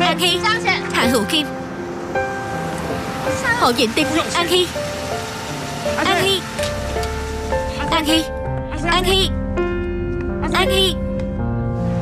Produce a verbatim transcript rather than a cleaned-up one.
An Hy, Hạ Hữu Kim, Hồ Dĩnh Tinh, An Hy, An Hy, An Hy, An Hy, An Hy.